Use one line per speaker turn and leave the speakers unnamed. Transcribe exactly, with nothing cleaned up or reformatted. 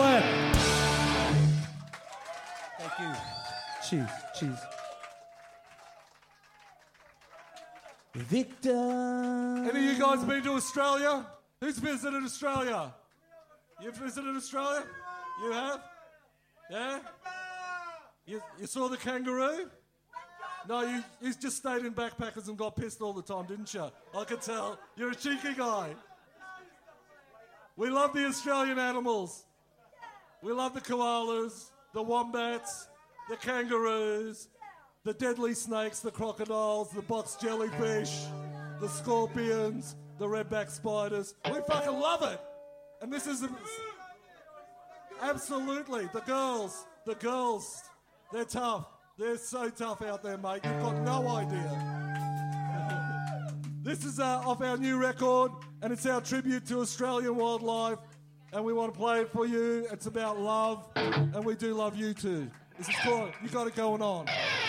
clap. Thank you. Cheese, cheese. Victor.
Any of you guys been to Australia? Who's visited Australia? You've visited Australia? You have? Yeah? You, you saw the kangaroo? No, you, you just stayed in backpackers and got pissed all the time, didn't you? I could tell. You're a cheeky guy. We love the Australian animals. We love the koalas, the wombats, the kangaroos, the deadly snakes, the crocodiles, the box jellyfish, the scorpions, the redback spiders. We fucking love it. And this is... A, absolutely. The girls. The girls. They're tough. They're so tough out there, mate. You've got no idea. This is uh, off our new record, and it's our tribute to Australian wildlife, and we want to play it for you. It's about love, and we do love you too. This is called You Got It Going On.